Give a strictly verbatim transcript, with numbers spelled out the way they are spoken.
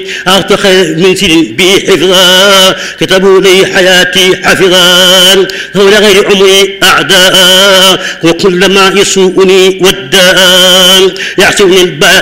أعطى خير من سن به حفظا كتبوا لي حياتي حفظا هول غير عمري أعداء وكلما يسوءني والداء يعصوني